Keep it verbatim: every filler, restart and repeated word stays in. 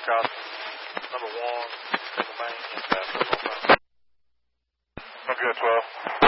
crossing number one, single main, and uh, Okay, twelve.